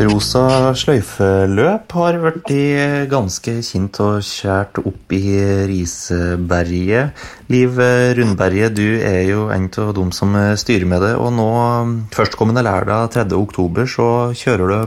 Rosa sløyfeløp har vært ganske kjent og kjært opp i Riseberget. Liv Rundberget, du jo en av dem som styrer med det, og nå førstkommende lørdag 3. oktober så kjører du